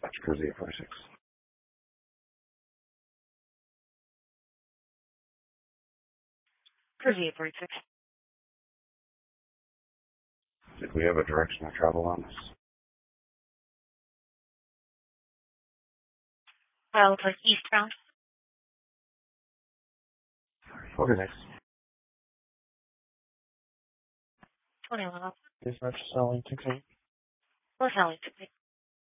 Cruise 846. Cruise 846. Did we have a direction of travel on this? Looks like eastbound. Okay, thanks. 21. Dispatch selling 6-8. We're selling 6-8.